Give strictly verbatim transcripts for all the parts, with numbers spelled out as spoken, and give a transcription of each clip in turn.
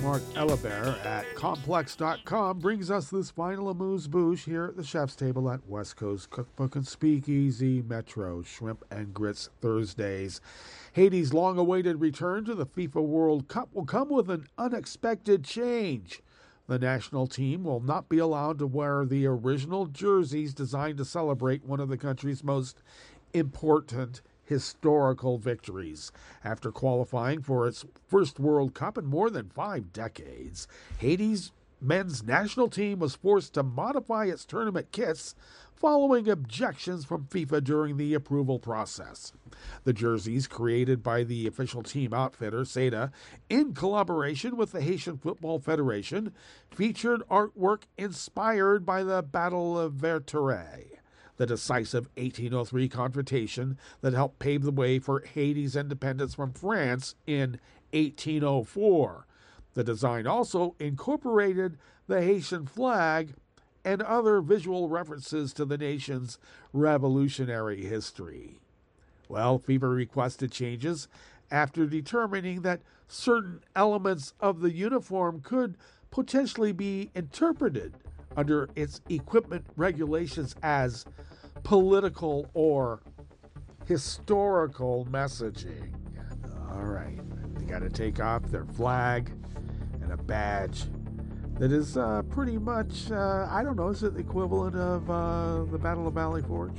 Mark Elibert at complex dot com brings us this final amuse-bouche here at the chef's table at West Coast Cookbook and Speakeasy Metro Shrimp and Grits Thursdays. Haiti's long-awaited return to the FIFA World Cup will come with an unexpected change. The national team will not be allowed to wear the original jerseys designed to celebrate one of the country's most important historical victories. After qualifying for its first World Cup in more than five decades, Haiti's men's national team was forced to modify its tournament kits following objections from FIFA during the approval process. The jerseys, created by the official team outfitter, SEDA, in collaboration with the Haitian Football Federation, featured artwork inspired by the Battle of Verteret, the decisive eighteen oh three confrontation that helped pave the way for Haiti's independence from France in eighteen oh four. The design also incorporated the Haitian flag and other visual references to the nation's revolutionary history. Well, FIFA requested changes after determining that certain elements of the uniform could potentially be interpreted under its equipment regulations as political or historical messaging. All right, they got to take off their flag and a badge that is uh, pretty much, uh, I don't know, is it the equivalent of uh, the Battle of Valley Forge?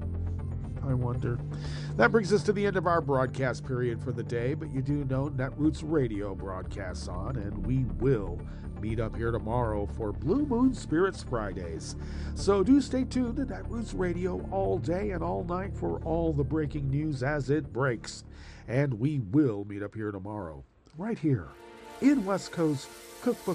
I wonder. That brings us to the end of our broadcast period for the day, but you do know Netroots Radio broadcasts on, and we will meet up here tomorrow for Blue Moon Spirits Fridays. So do stay tuned to Netroots Radio all day and all night for all the breaking news as it breaks. And we will meet up here tomorrow, right here in West Coast Cookbook